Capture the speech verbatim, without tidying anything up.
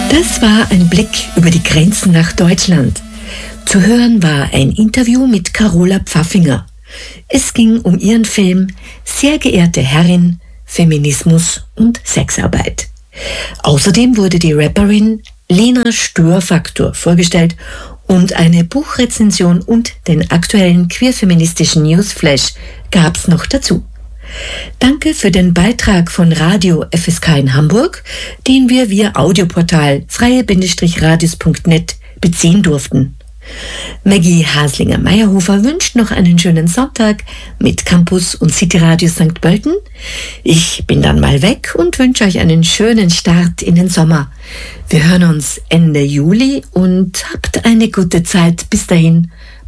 Das war ein Blick über die Grenzen nach Deutschland. Zu hören war ein Interview mit Carola Pfaffinger. Es ging um ihren Film Sehr geehrte Herrin, Feminismus und Sexarbeit. Außerdem wurde die Rapperin Lena Störfaktor vorgestellt und eine Buchrezension und den aktuellen queerfeministischen Newsflash gab's noch dazu. Danke für den Beitrag von Radio F S K in Hamburg, den wir via Audioportal freie-radios punkt net beziehen durften. Maggie Haslinger-Meyerhofer wünscht noch einen schönen Sonntag mit Campus und City Radio Sankt Pölten. Ich bin dann mal weg und wünsche euch einen schönen Start in den Sommer. Wir hören uns Ende Juli und habt eine gute Zeit. Bis dahin,